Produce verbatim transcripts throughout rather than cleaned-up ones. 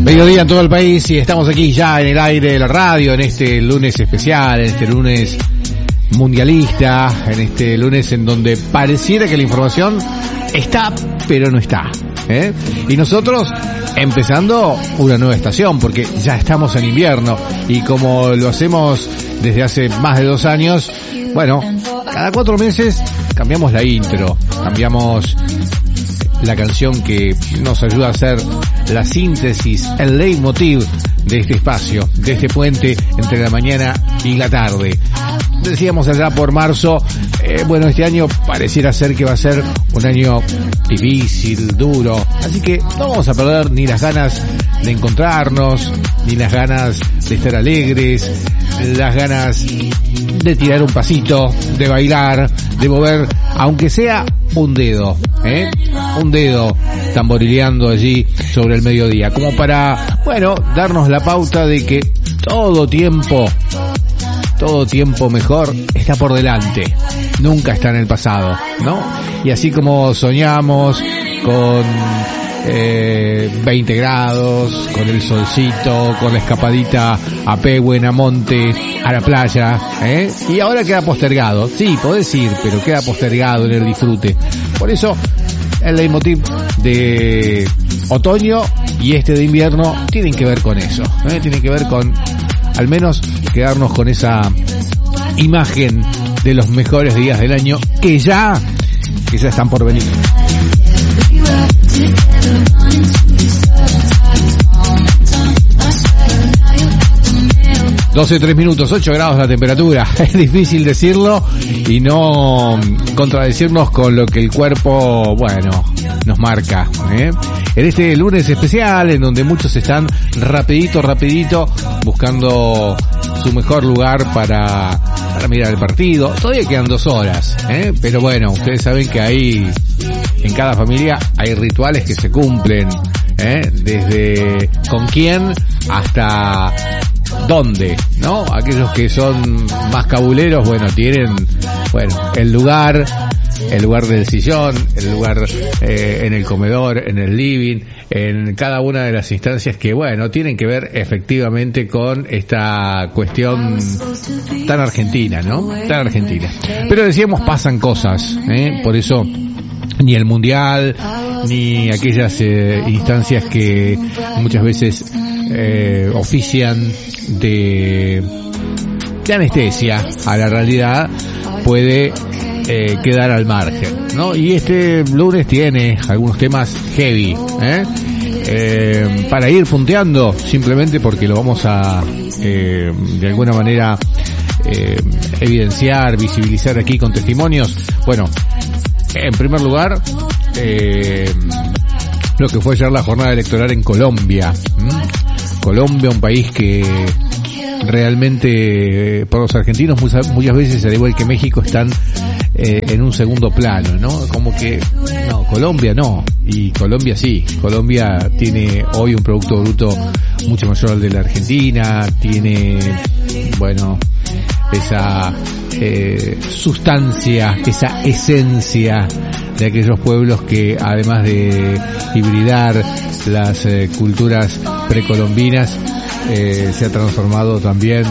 Mediodía en todo el país y estamos aquí ya en el aire de la radio en este lunes especial, en este lunes mundialista, en este lunes en donde pareciera que la información está, pero no está, ¿eh? Y nosotros empezando una nueva estación porque ya estamos en invierno y como lo hacemos desde hace más de dos años, bueno, cada cuatro meses cambiamos la intro, cambiamos la canción que nos ayuda a hacer la síntesis, el leitmotiv de este espacio, de este puente entre la mañana y la tarde. Decíamos allá por marzo, eh, bueno, este año pareciera ser que va a ser un año difícil, duro, así que no vamos a perder ni las ganas de encontrarnos, ni las ganas de estar alegres, las ganas de tirar un pasito, de bailar, de mover, aunque sea un dedo, ¿eh? Un dedo tamborileando allí sobre el mediodía, como para, bueno, darnos la pauta de que todo tiempo, todo tiempo mejor está por delante, nunca está en el pasado, ¿no? Y así como soñamos con eh, veinte grados, con el solcito, con la escapadita a Pehuen, a Monte, a la playa, ¿eh? Y ahora queda postergado, sí, podés ir, pero queda postergado en el disfrute. Por eso el leitmotiv de otoño y este de invierno tienen que ver con eso, ¿eh? Tienen que ver con al menos quedarnos con esa imagen de los mejores días del año que ya, que ya están por venir. doce, tres minutos, ocho grados la temperatura. Es difícil decirlo y no contradecirnos con lo que el cuerpo, bueno, nos marca, ¿eh? En este lunes especial, en donde muchos están rapidito, rapidito, buscando su mejor lugar para, para mirar el partido. Todavía quedan dos horas, ¿eh? Pero bueno, ustedes saben que ahí, en cada familia, hay rituales que se cumplen, ¿eh? Desde con quién hasta dónde, ¿no? Aquellos que son más cabuleros, bueno, tienen, bueno, el lugar, el lugar del sillón, el lugar eh, en el comedor, en el living, en cada una de las instancias que, bueno, tienen que ver efectivamente con esta cuestión tan argentina, ¿no? Tan argentina. Pero decíamos, pasan cosas, ¿eh? Por eso ni el mundial, ni aquellas eh, instancias que muchas veces eh, ofician de, de anestesia a la realidad puede eh, quedar al margen, ¿no? Y este lunes tiene algunos temas heavy, ¿eh? Eh, para ir punteando, simplemente porque lo vamos a eh, de alguna manera eh, evidenciar, visibilizar aquí con testimonios. Bueno, en primer lugar, eh, lo que fue ayer la jornada electoral en Colombia. ¿Mm? Colombia, un país que realmente, por los argentinos, muchas, muchas veces, al igual que México, están eh, en un segundo plano, ¿no? Como que, no, Colombia no, y Colombia sí. Colombia tiene hoy un Producto Bruto mucho mayor al de la Argentina, tiene, bueno, esa eh, sustancia, esa esencia de aquellos pueblos que, además de hibridar las eh, culturas precolombinas, eh, se ha transformado también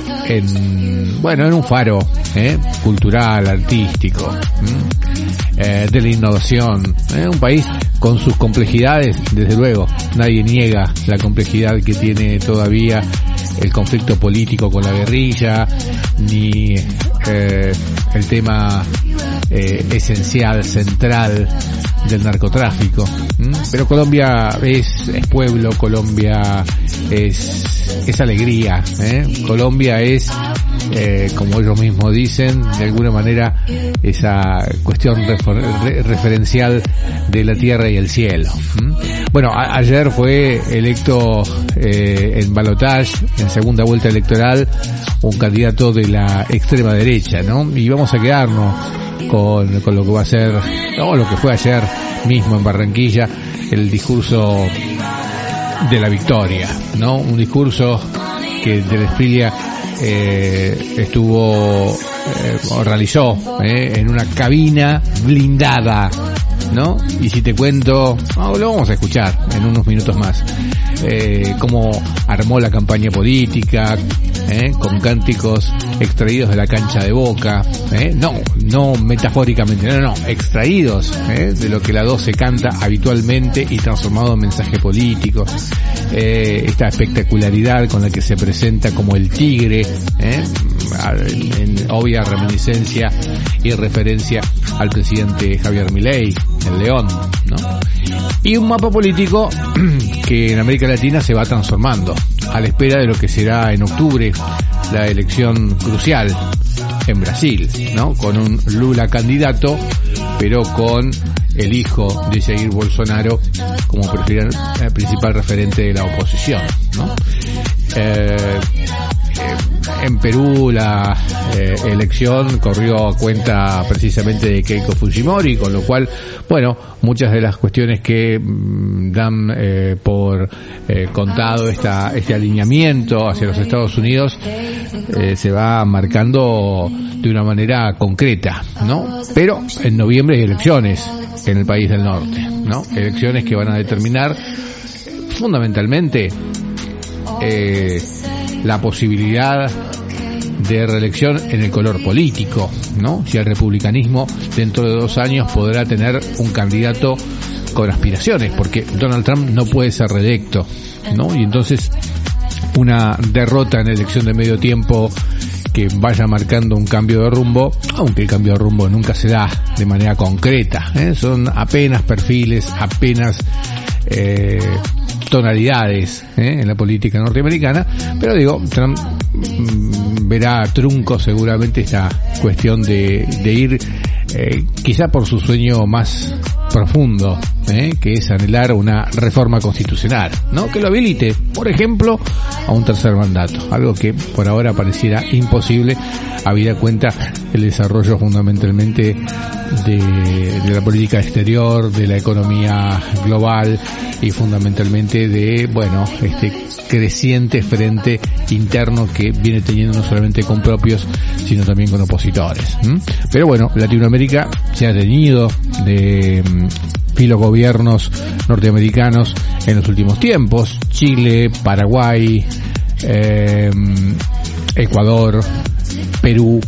en, bueno, en un faro eh, cultural, artístico, eh, de la innovación, eh, un país con sus complejidades, desde luego, nadie niega la complejidad que tiene todavía el conflicto político con la guerrilla, ni eh, el tema eh, esencial, central del narcotráfico. ¿Mm? Pero Colombia es, es pueblo, Colombia es, es alegría, ¿eh? Colombia es, eh, como ellos mismos dicen, de alguna manera, esa cuestión refer- referencial de la tierra y el cielo. ¿Mm? Bueno, a- ayer fue electo eh, en balotaje, en segunda vuelta electoral, un candidato de la extrema derecha, ¿no? Y vamos a quedarnos con, con lo que va a ser, no, lo que fue ayer mismo en Barranquilla, el discurso de la victoria, ¿no? Un discurso que Del Esprilia eh, estuvo, eh, o realizó, eh, en una cabina blindada, ¿no? Y si te cuento, oh, lo vamos a escuchar en unos minutos más, eh, cómo armó la campaña política, eh, con cánticos extraídos de la cancha de Boca, eh, no, no metafóricamente, no, no, extraídos eh, de lo que la doce canta habitualmente y transformado en mensaje político, eh, esta espectacularidad con la que se presenta como el tigre, eh, en, en obvia reminiscencia y referencia al presidente Javier Milei, el león, ¿no? Y un mapa político que en América Latina se va transformando a la espera de lo que será en octubre la elección crucial en Brasil, ¿no? Con un Lula candidato, pero con el hijo de Jair Bolsonaro como principal referente de la oposición, ¿no? Eh, En Perú la eh, elección corrió a cuenta precisamente de Keiko Fujimori, con lo cual, bueno, muchas de las cuestiones que mmm, dan eh, por eh, contado esta, este alineamiento hacia los Estados Unidos eh, se va marcando de una manera concreta, ¿no? Pero en noviembre hay elecciones en el país del norte, ¿no? Elecciones que van a determinar fundamentalmente eh, la posibilidad de reelección en el color político, ¿no? Si el republicanismo dentro de dos años podrá tener un candidato con aspiraciones, porque Donald Trump no puede ser reelecto, ¿no? Y entonces una derrota en elección de medio tiempo que vaya marcando un cambio de rumbo, aunque el cambio de rumbo nunca se da de manera concreta, ¿eh? Son apenas perfiles, apenas eh, tonalidades ¿eh? en la política norteamericana, pero digo, Trump mm, verá trunco seguramente esta cuestión de, de ir eh, quizá por su sueño más profundo, ¿eh? que es anhelar una reforma constitucional, ¿no? Que lo habilite, por ejemplo, a un tercer mandato, algo que por ahora pareciera imposible, habida cuenta el desarrollo fundamentalmente de, de la política exterior, de la economía global y fundamentalmente de, bueno, este creciente frente interno que viene teniendo no solamente con propios, sino también con opositores. ¿Mm? Pero bueno, Latinoamérica se ha tenido de filogobiernos norteamericanos en los últimos tiempos: Chile, Paraguay, eh, Ecuador, Perú,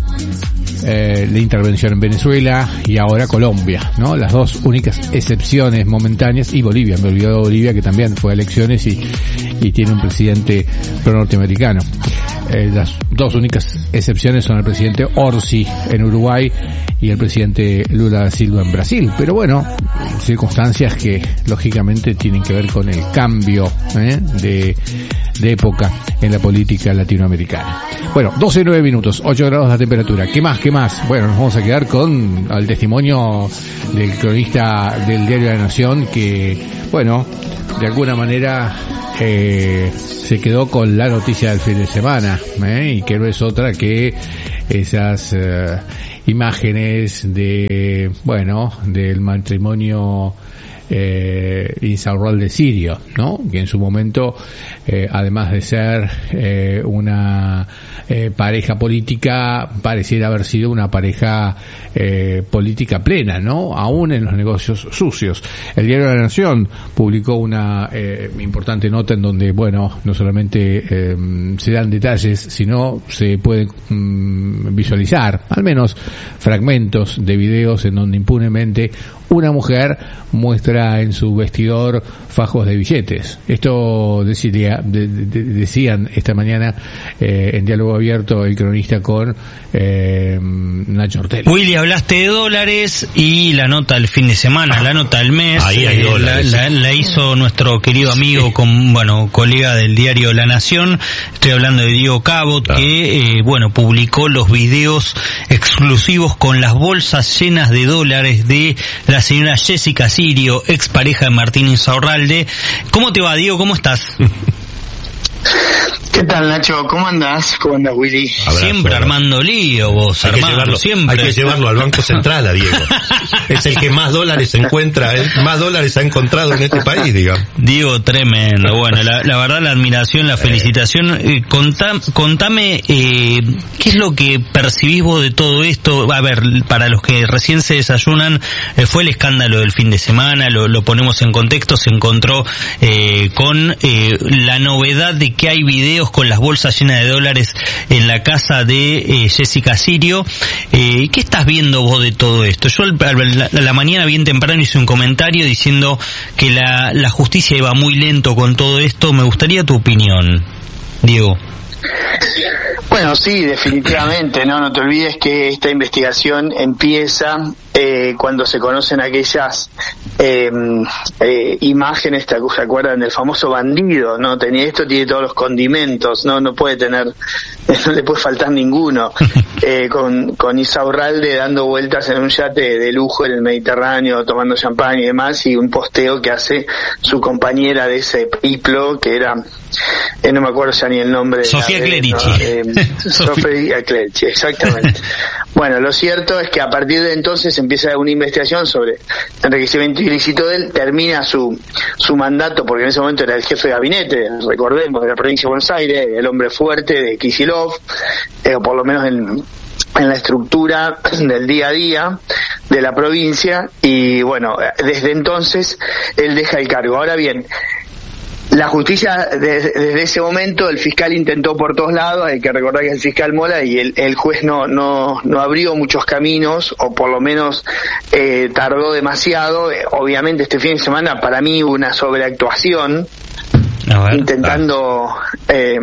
eh, la intervención en Venezuela y ahora Colombia, ¿no? Las dos únicas excepciones momentáneas, y Bolivia, me olvidé de Bolivia, que también fue a elecciones y, y tiene un presidente pro-norteamericano. Eh, las dos únicas excepciones son el presidente Orsi en Uruguay y el presidente Lula da Silva en Brasil. Pero bueno, circunstancias que lógicamente tienen que ver con el cambio ¿eh? de, de época en la política latinoamericana. Bueno, doce y nueve minutos, ocho grados la temperatura. ¿Qué más? ¿Qué más? Bueno, nos vamos a quedar con el testimonio del cronista del Diario La Nación que, bueno, de alguna manera eh, se quedó con la noticia del fin de semana, ¿eh? Y que no es otra que esas eh, imágenes de, bueno, del matrimonio eh, Insaurral de Sirio, ¿no? Que en su momento, eh, además de ser eh, una eh, pareja política, pareciera haber sido una pareja eh, política plena, ¿no? Aún en los negocios sucios. El Diario de la Nación publicó una eh, importante nota en donde, bueno, no solamente eh, se dan detalles, sino se pueden mm, visualizar al menos fragmentos de videos en donde impunemente una mujer muestra en su vestidor fajos de billetes. Esto decía, de, de, decían esta mañana eh, en diálogo abierto el cronista con eh, Nacho Ortelli. Willy, hablaste de dólares y la nota del fin de semana, la nota del mes. Ahí hay eh, dólares. La, la, la hizo nuestro querido amigo, sí. con, bueno, colega del diario La Nación. Estoy hablando de Diego Cabot, claro. que, eh, bueno, publicó los videos exclusivos con las bolsas llenas de dólares de la señora Jessica Sirio, expareja de Martín Insaurralde. ¿Cómo te va, Diego? ¿Cómo estás? ¿Qué tal, Nacho? ¿Cómo andás? ¿Cómo andás, Willy? Abrazo, siempre abrazo. Armando lío, vos, hay Armando, que llevarlo, siempre. Hay que llevarlo al Banco Central, a Diego. Es el que más dólares encuentra, eh, más dólares ha encontrado en este país, digamos. Diego, tremendo. Bueno, la, la verdad, la admiración, la felicitación. Eh, contá, contame, eh, ¿qué es lo que percibís vos de todo esto? A ver, para los que recién se desayunan, eh, fue el escándalo del fin de semana, lo, lo ponemos en contexto, se encontró eh, con eh, la novedad de que hay videos con las bolsas llenas de dólares en la casa de eh, Jessica Sirio. Eh, ¿Qué estás viendo vos de todo esto? Yo a la, la mañana bien temprano hice un comentario diciendo que la, la justicia iba muy lento con todo esto. Me gustaría tu opinión, Diego. Bueno, sí, definitivamente, no no te olvides que esta investigación empieza eh, cuando se conocen aquellas eh, eh, imágenes, ¿te acuerdan del famoso bandido? No tenía esto, tiene todos los condimentos, no no puede tener, no le puede faltar ninguno. Eh, con con Insaurralde dando vueltas en un yate de lujo en el Mediterráneo, tomando champán y demás, y un posteo que hace su compañera de ese periplo, que era, eh, no me acuerdo ya ni el nombre. Sofía Clerici. No, eh, Sofía Clerici, exactamente. Bueno, lo cierto es que a partir de entonces empieza una investigación sobre enriquecimiento ilícito de él, termina su su mandato, porque en ese momento era el jefe de gabinete, recordemos, de la provincia de Buenos Aires, el hombre fuerte de Kicillof, eh, o por lo menos en, en la estructura del día a día de la provincia, y bueno, desde entonces él deja el cargo. Ahora bien, la justicia, desde, desde ese momento, el fiscal intentó por todos lados, hay que recordar que es el fiscal Mola, y el, el juez no, no, no abrió muchos caminos, o por lo menos eh, tardó demasiado. Obviamente este fin de semana para mí hubo una sobreactuación, a ver, intentando eh,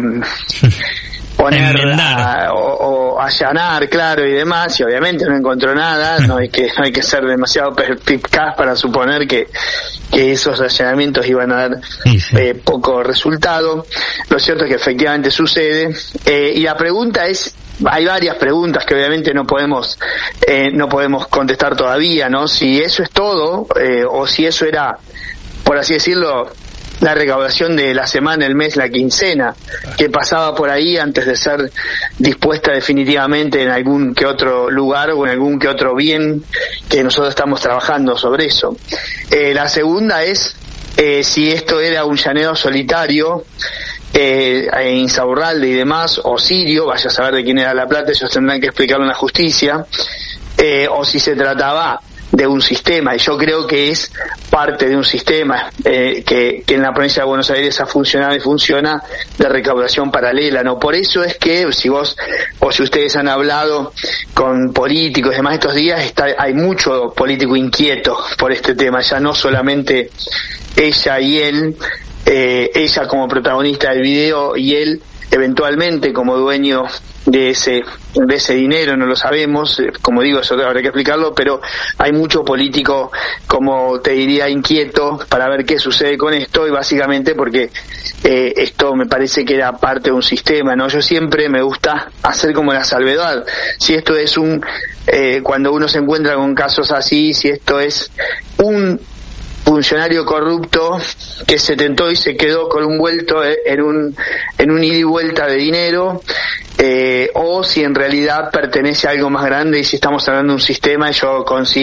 poner a, o, o allanar, claro, y demás, y obviamente no encontró nada. No hay que no hay que ser demasiado perspicaz para suponer que que esos allanamientos iban a dar sí, sí. Eh, poco resultado. Lo cierto es que efectivamente sucede, eh, y la pregunta es, hay varias preguntas que obviamente no podemos eh, no podemos contestar todavía, ¿no? Si eso es todo, eh, o si eso era, por así decirlo, la recaudación de la semana, el mes, la quincena, que pasaba por ahí antes de ser dispuesta definitivamente en algún que otro lugar o en algún que otro bien, que nosotros estamos trabajando sobre eso. Eh, la segunda es eh, si esto era un llaneo solitario, eh, en Insaurralde y demás, o Sirio, vaya a saber de quién era la plata, ellos tendrán que explicarlo en la justicia, eh, o si se trataba de un sistema, y yo creo que es parte de un sistema eh, que, que en la provincia de Buenos Aires ha funcionado y funciona, de recaudación paralela, ¿no? Por eso es que si vos o si ustedes han hablado con políticos y demás estos días, está, hay mucho político inquieto por este tema, ya no solamente ella y él, eh, ella como protagonista del video y él eventualmente como dueño de ese de ese dinero, no lo sabemos, como digo, eso habrá que explicarlo, pero hay mucho político, como te diría, inquieto para ver qué sucede con esto, y básicamente porque eh, esto me parece que era parte de un sistema, ¿no? Yo siempre me gusta hacer como la salvedad, si esto es un, eh, cuando uno se encuentra con casos así, si esto es un funcionario corrupto que se tentó y se quedó con un vuelto en un en un ida y vuelta de dinero, eh, o si en realidad pertenece a algo más grande, y si estamos hablando de un sistema, yo considero